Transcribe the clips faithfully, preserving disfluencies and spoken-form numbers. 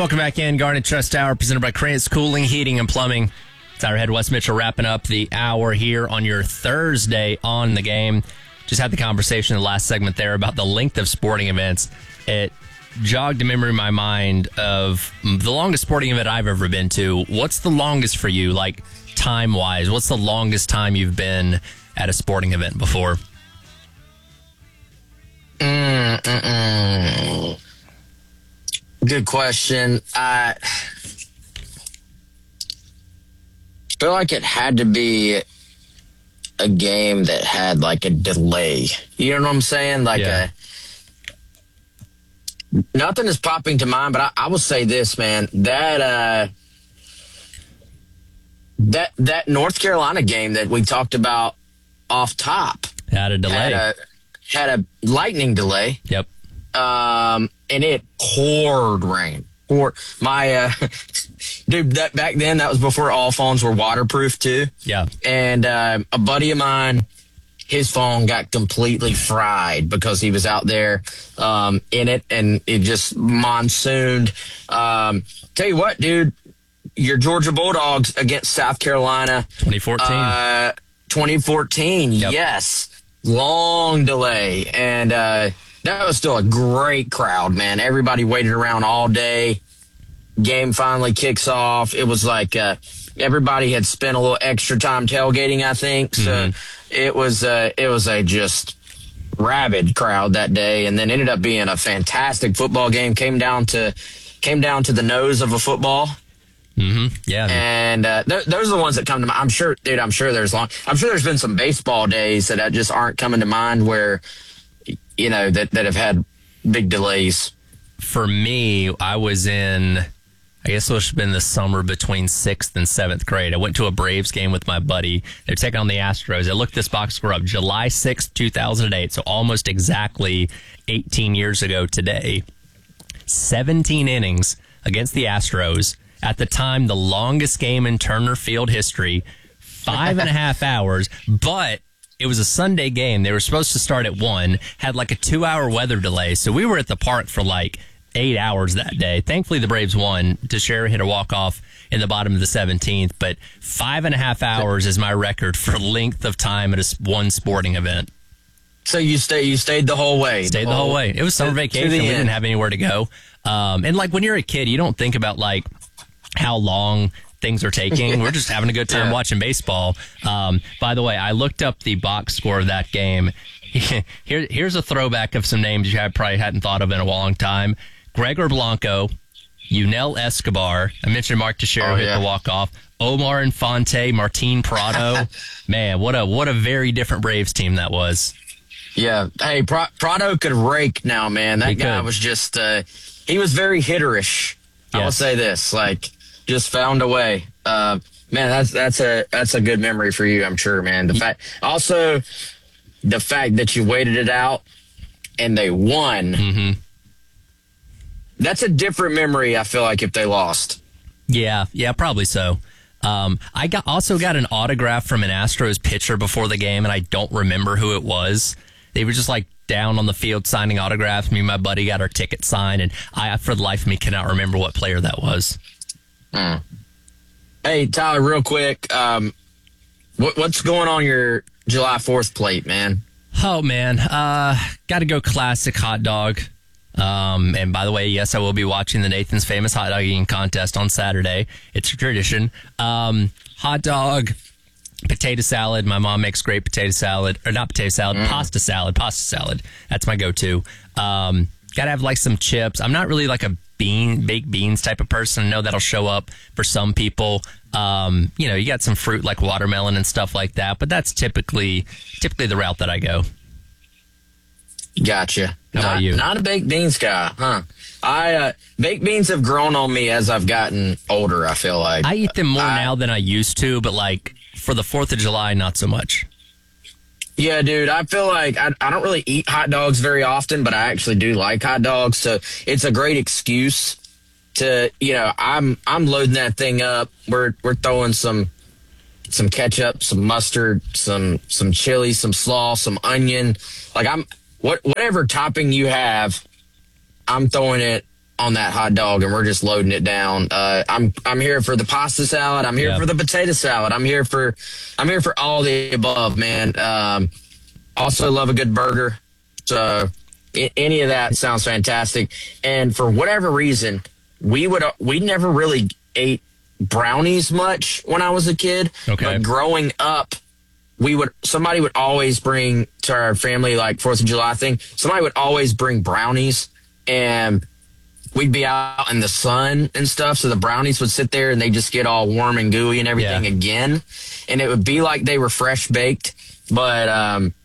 welcome back in. Garnet Trust Hour, presented by Krantz Cooling, Heating, and Plumbing. Tyler Head, Wes Mitchell wrapping up the hour here on your Thursday on the game. Just had the conversation in the last segment there about the length of sporting events. It jogged a memory in my mind of the longest sporting event I've ever been to. What's the longest for you, like time-wise? What's the longest time you've been at a sporting event before? Mm, mm, mm. Good question. I feel like it had to be a game that had like a delay. You know what I'm saying? Like yeah. a nothing is popping to mind, but I, I will say this, man. That uh, that that North Carolina game that we talked about off top Had a delay. had a, had a lightning delay. Yep. Um, and it poured rain. Pour my uh, dude. That back then, that was before all phones were waterproof too. Yeah. And uh, a buddy of mine, his phone got completely fried because he was out there um, in it, and it just monsooned. Um, tell you what, dude, your Georgia Bulldogs against South Carolina, twenty fourteen. Uh, twenty fourteen. Yep. Yes, long delay, and uh, that was still a great crowd, man. Everybody waited around all day. Game finally kicks off. It was like uh, everybody had spent a little extra time tailgating, I think. So Mm-hmm. it was uh, it was a just rabid crowd that day, and then ended up being a fantastic football game. Came down to came down to the nose of a football. Mm-hmm. Yeah. And uh, th- those are the ones that come to mind. I'm sure, dude. I'm sure there's long. I'm sure there's been some baseball days that just aren't coming to mind where, you know, that that have had big delays. For me, I was in, I guess it was been the summer between sixth and seventh grade. I went to a Braves game with my buddy. They're taking on the Astros. I looked this box score up, July sixth, two thousand eight. So almost exactly eighteen years ago today. seventeen innings against the Astros. At the time, the longest game in Turner Field history, five and a half hours, but it was a Sunday game. They were supposed to start at one, had like a two hour weather delay. So we were at the park for like eight hours that day. Thankfully, the Braves won. Teixeira hit a walk-off in the bottom of the seventeenth, but five and a half hours is my record for length of time at a one sporting event. So you stay, you stayed the whole way. Stayed the whole way. It was summer to, vacation. to We end. didn't have anywhere to go. Um, and like when you're a kid, you don't think about like how long things are taking. We're just having a good time yeah. watching baseball. Um, by the way, I looked up the box score of that game. Here, here's a throwback of some names you probably hadn't thought of in a long time. Gregor Blanco, Yunel Escobar. I mentioned Mark Teixeira Oh, hit yeah. the walk-off. Omar Infante, Martin Prado. Man, what a what a very different Braves team that was. Yeah. Hey, Pro- Prado could rake now, man. That He guy could. was just, uh, he was very hitterish. I will Yes. say this, like, just found a way. Uh, man, that's that's a that's a good memory for you, I'm sure, man. The fact, also, the fact that you waited it out and they won. Mm-hmm. That's a different memory, I feel like, if they lost. Yeah, yeah, probably so. Um, I got also got an autograph from an Astros pitcher before the game, and I don't remember who it was. They were just like down on the field signing autographs. Me and my buddy got our ticket signed, and I, for the life of me, cannot remember what player that was. Hmm. Hey, Tyler, real quick, um, what, what's going on your July fourth plate, man? Oh man, uh, got to go classic hot dog. Um, and by the way, yes, I will be watching the Nathan's Famous Hot Dog Eating Contest on Saturday. It's a tradition. Um, hot dog, potato salad. My mom makes great potato salad, or not potato salad, Mm. pasta salad, pasta salad. That's my go-to. Um, gotta have like some chips. I'm not really like a bean, baked beans type of person. I know that'll show up for some people. Um, you know, you got some fruit like watermelon and stuff like that, but that's typically, typically the route that I go. Gotcha. How not, about you? Not a baked beans guy, huh? I uh, baked beans have grown on me as I've gotten older, I feel like. I eat them more I- now than I used to, but like for the fourth of July, not so much. Yeah, dude, I feel like I, I don't really eat hot dogs very often, but I actually do like hot dogs. So it's a great excuse to, you know, I'm I'm loading that thing up. We're we're throwing some some ketchup, some mustard, some some chili, some slaw, some onion. Like I'm what whatever topping you have, I'm throwing it on that hot dog, and we're just loading it down. Uh, I'm I'm here for the pasta salad. I'm here Yep. for the potato salad. I'm here for I'm here for all the above, man. Um, also love a good burger. So I- any of that sounds fantastic. And for whatever reason, we would we never really ate brownies much when I was a kid. Okay. But growing up, we would somebody would always bring to our family, like Fourth of July thing. Somebody would always bring brownies, and we'd be out in the sun and stuff. So the brownies would sit there and they just get all warm and gooey and everything Yeah. again, and it would be like they were fresh baked. But um,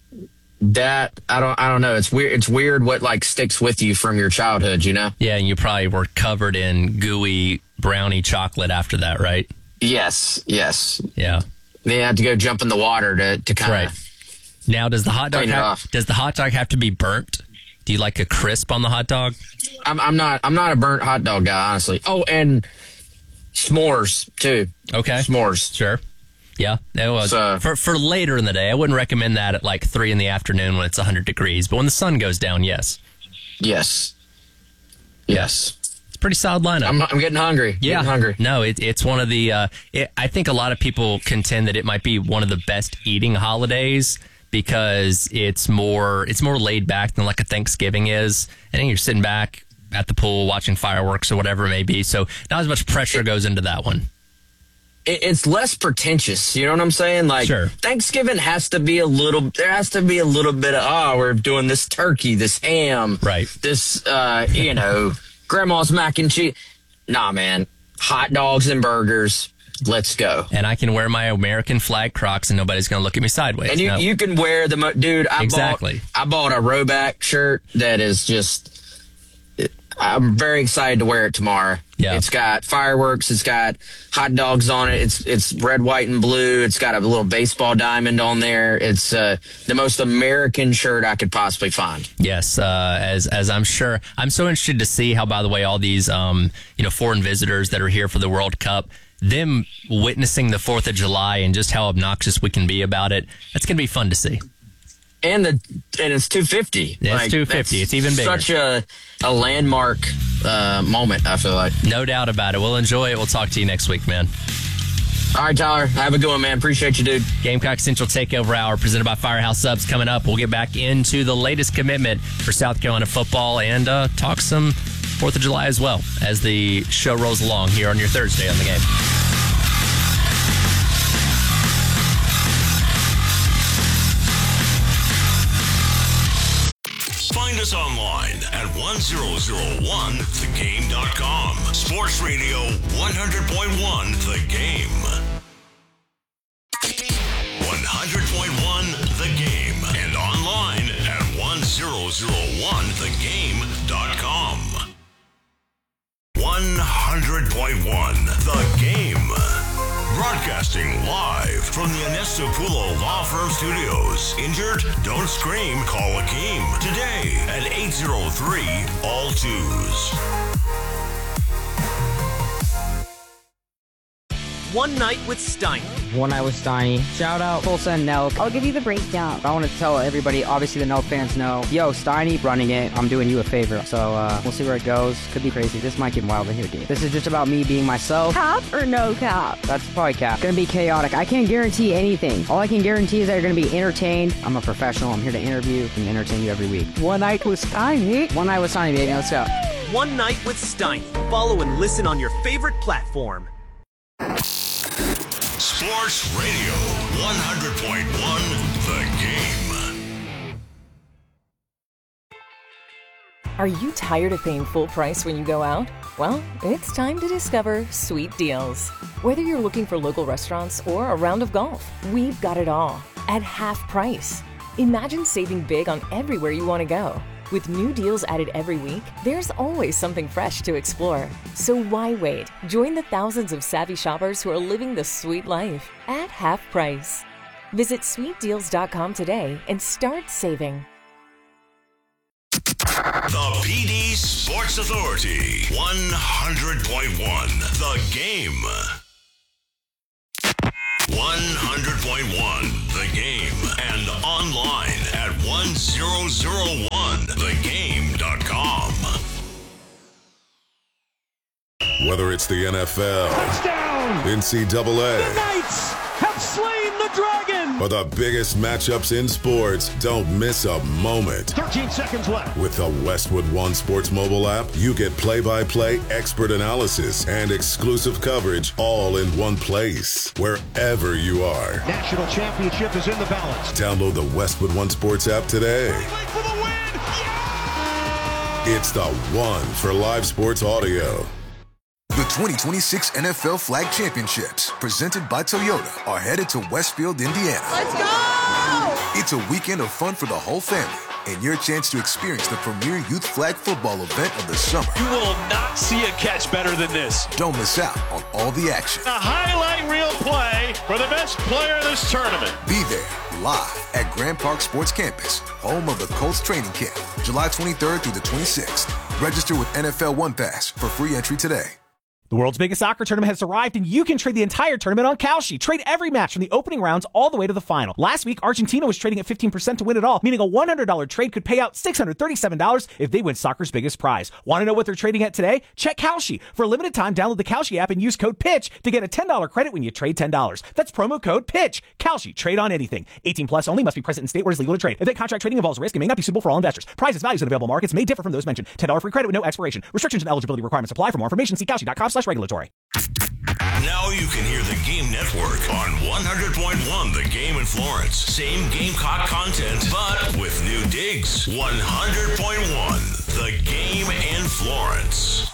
that I don't I don't know. It's weird. It's weird what like sticks with you from your childhood. You know? Yeah, and you probably were covered in gooey brownie chocolate after that, right? Yes. Yes. Yeah. They had to go jump in the water to to kind Right. of. Now, does the hot dog Clean it have, off. does the hot dog have to be burnt? Do you like a crisp on the hot dog? I'm I'm not I'm not a burnt hot dog guy, honestly. Oh, and s'mores too. Okay. S'mores. Sure. Yeah. That was, So- for for later in the day. I wouldn't recommend that at like three in the afternoon when it's one hundred degrees. But when the sun goes down, yes. Yes. Yes. It's a pretty solid lineup. I'm I'm getting hungry. yeah. Getting hungry. No, it, it's one of the, uh, it, I think a lot of people contend that it might be one of the best eating holidays because it's more, it's more laid back than like a Thanksgiving is. I think you're sitting back at the pool watching fireworks or whatever it may be. So not as much pressure goes into that one. It, it's less pretentious. You know what I'm saying? Like Sure. Thanksgiving has to be a little. There has to be a little bit of oh, we're doing this turkey, this ham, Right. This uh, you know, grandma's mac and cheese. Nah, man, hot dogs and burgers. Let's go. And I can wear my American flag Crocs and nobody's going to look at me sideways. And you, No. you can wear the mo- dude. I Exactly. Bought, I bought a Roback shirt that is just. I'm very excited to wear it tomorrow. Yeah. It's got fireworks. It's got hot dogs on it. It's it's red, white, and blue. It's got a little baseball diamond on there. It's uh, the most American shirt I could possibly find. Yes, uh, as as I'm sure. I'm so interested to see how, by the way, all these um, you know foreign visitors that are here for the World Cup, them witnessing the Fourth of July and just how obnoxious we can be about it. That's going to be fun to see. And the and it's two fifty. Yeah, it's two fifty. It's even bigger. Such a a landmark uh, moment. I feel like. No doubt about it. We'll enjoy it. We'll talk to you next week, man. All right, Tyler. Have a good one, man. Appreciate you, dude. Gamecock Central Takeover Hour presented by Firehouse Subs coming up. We'll get back into the latest commitment for South Carolina football and uh, talk some Fourth of July as well as the show rolls along here on your Thursday on the Game. Find us online at one thousand one the game dot com. Sports Radio one hundred point one The Game. one hundred point one The Game and online at one thousand one the game dot com. one hundred point one The Game. Broadcasting live from the Anestopulo Law Firm Studios. Injured? Don't scream. Call Akeem today at eight oh three all twos. One Night with Steiny. One Night with Steiny. Shout out Tulsa and Nelk. I'll give you the breakdown. I want to tell everybody, obviously the Nelk fans know, yo, Steiny running it. I'm doing you a favor. So uh, we'll see where it goes. Could be crazy. This might get wild in here, dude. This is just about me being myself. Cap or no cap? That's probably cap. Gonna be chaotic. I can't guarantee anything. All I can guarantee is that you're gonna be entertained. I'm a professional. I'm here to interview and entertain you every week. One Night with Steiny. One Night with Steiny, baby. Let's go. One Night with Steiny. Follow and listen on your favorite platform. Sports Radio one hundred point one The Game. Are you tired of paying full price when you go out? Well, it's time to discover Sweet Deals. Whether you're looking for local restaurants or a round of golf, we've got it all at half price. Imagine saving big on everywhere you want to go. With new deals added every week, there's always something fresh to explore. So why wait? Join the thousands of savvy shoppers who are living the sweet life at half price. Visit sweet deals dot com today and start saving. The P D Sports Authority one hundred point one The Game. one hundred point one The Game and online at one thousand one the game dot com. Whether it's the N F L, touchdown, N C double A, the Knights have slain the dragon, or the biggest matchups in sports, don't miss a moment. thirteen seconds left. With the Westwood One Sports mobile app, you get play-by-play expert analysis and exclusive coverage all in one place, wherever you are. National championship is in the balance. Download the Westwood One Sports app today. For the win! Yeah! It's the one for live sports audio. The twenty twenty-six N F L Flag Championships, presented by Toyota, are headed to Westfield, Indiana. Let's go! It's a weekend of fun for the whole family and your chance to experience the premier youth flag football event of the summer. You will not see a catch better than this. Don't miss out on all the action. A highlight reel play for the best player in this tournament. Be there live at Grand Park Sports Campus, home of the Colts training camp, July twenty-third through the twenty-sixth. Register with N F L One Pass for free entry today. The world's biggest soccer tournament has arrived, and you can trade the entire tournament on Kalshi. Trade every match from the opening rounds all the way to the final. Last week, Argentina was trading at fifteen percent to win it all, meaning a one hundred dollars trade could pay out six hundred thirty-seven dollars if they win soccer's biggest prize. Want to know what they're trading at today? Check Kalshi. For a limited time, download the Kalshi app and use code PITCH to get a ten dollars credit when you trade ten dollars. That's promo code PITCH. Kalshi. Trade on anything. eighteen plus only. Must be present in state where it's legal to trade. Event contract trading involves risk and may not be suitable for all investors. Prices, values, and available markets may differ from those mentioned. ten dollars free credit with no expiration. Restrictions and eligibility requirements apply. For more information, see kalshi dot com slash regulatory. Now you can hear the Game Network on one hundred point one The Game in Florence. Same Gamecock content, but with new digs. one hundred point one The Game in Florence.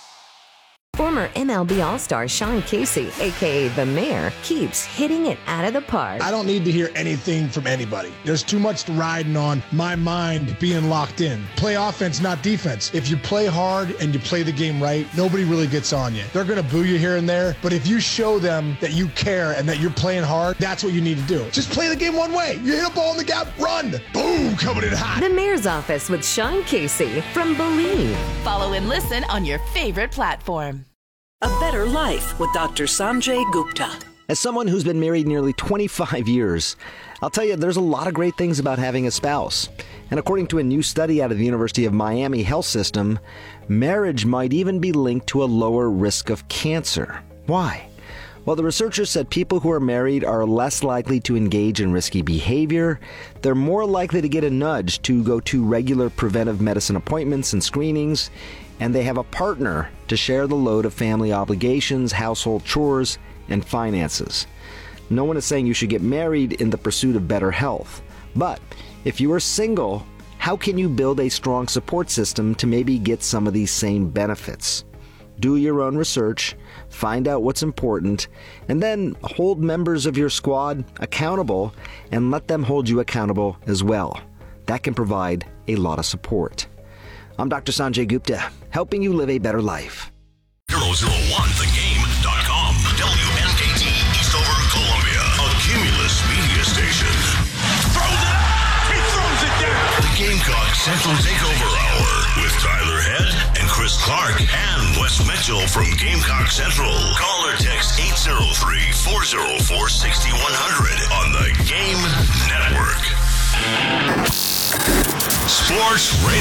Former M L B All-Star Sean Casey, a k a. The Mayor, keeps hitting it out of the park. I don't need to hear anything from anybody. There's too much riding on my mind being locked in. Play offense, not defense. If you play hard and you play the game right, nobody really gets on you. They're going to boo you here and there, but if you show them that you care and that you're playing hard, that's what you need to do. Just play the game one way. You hit a ball in the gap, run. Boom, coming in hot. The Mayor's Office with Sean Casey from Believe. Follow and listen on your favorite platform. A Better Life with Doctor Sanjay Gupta. As someone who's been married nearly twenty-five years, I'll tell you there's a lot of great things about having a spouse. And according to a new study out of the University of Miami Health System, marriage might even be linked to a lower risk of cancer. Why? Well, the researchers said people who are married are less likely to engage in risky behavior, they're more likely to get a nudge to go to regular preventive medicine appointments and screenings, and they have a partner to share the load of family obligations, household chores, and finances. No one is saying you should get married in the pursuit of better health. But if you are single, how can you build a strong support system to maybe get some of these same benefits? Do your own research, find out what's important, and then hold members of your squad accountable and let them hold you accountable as well. That can provide a lot of support. I'm Doctor Sanjay Gupta, helping you live a better life. zero zero one the game dot com. W N K T Eastover, Columbia. A Cumulus media station. Throws it up! He throws it down! The Gamecock Central Takeover Hour with Tyler Head and Chris Clark and Wes Mitchell from Gamecock Central. Call or text eight zero three, four zero four, six one zero zero on the Game Network. Sports Radio.